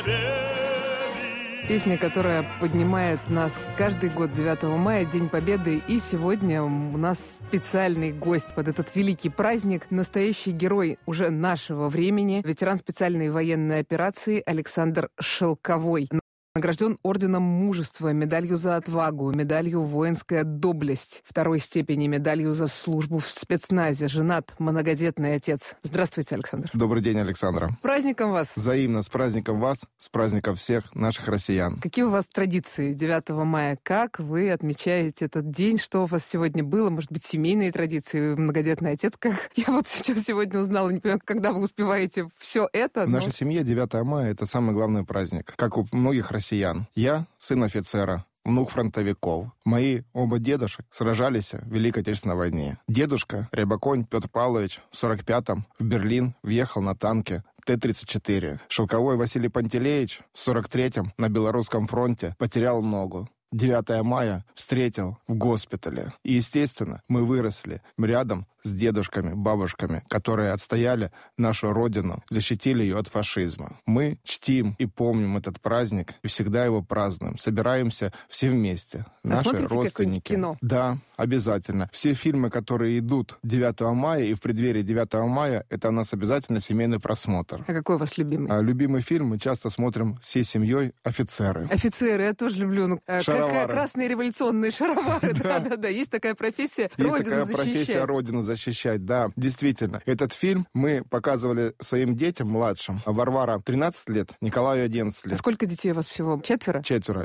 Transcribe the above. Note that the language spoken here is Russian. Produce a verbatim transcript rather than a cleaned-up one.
Песня, которая поднимает нас каждый год девятого мая, День Победы. И сегодня у нас специальный гость под этот великий праздник. Настоящий герой уже нашего времени. Ветеран специальной военной операции Александр Шелковой. Награжден орденом Мужества, медалью за отвагу, медалью «Воинская доблесть», второй степени медалью за службу в спецназе. Женат, многодетный отец. Здравствуйте, Александр. Добрый день, Александра. С праздником вас. Взаимно, с праздником вас, с праздником всех наших россиян. Какие у вас традиции девятого мая? Как вы отмечаете этот день? Что у вас сегодня было? Может быть, семейные традиции? Вы многодетный отец? Как я вот сейчас сегодня узнала, не понимаю, когда вы успеваете все это. В но... нашей семье девятое мая — это самый главный праздник, как у многих россиян. Россиян. Я сын офицера, внук фронтовиков. Мои оба дедушек сражались в Великой Отечественной войне. Дедушка, Рябоконь Петр Павлович, в сорок пятом в Берлин въехал на танке Т тридцать четыре. Шелковой Василий Пантелеич в сорок третьем на Белорусском фронте потерял ногу. девятое мая встретил в госпитале. И, естественно, мы выросли рядом с дедушками, бабушками, которые отстояли нашу родину, защитили ее от фашизма. Мы чтим и помним этот праздник и всегда его празднуем. Собираемся все вместе. А Наши смотрите родственники. Кино? Да, обязательно. Все фильмы, которые идут девятого мая и в преддверии девятого мая, это у нас обязательно семейный просмотр. А какой у вас любимый? А любимый фильм мы часто смотрим всей семьей «Офицеры». Офицеры, я тоже люблю. Ну, Шаровары. Как красные революционные шаровары. Да-да-да, есть такая профессия. Есть Родину такая защищать. профессия Родину защищать, да. Действительно. Этот фильм мы показывали своим детям младшим. Варвара тринадцать лет, Николаю одиннадцать А лет. сколько детей у вас всего? Четверо? Четверо.